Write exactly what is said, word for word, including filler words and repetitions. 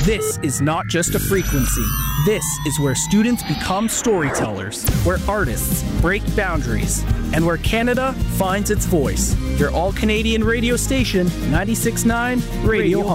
This is not just a frequency. This is where students become storytellers, where artists break boundaries, and where Canada finds its voice. Your all-Canadian radio station, ninety-six point nine Radio Home.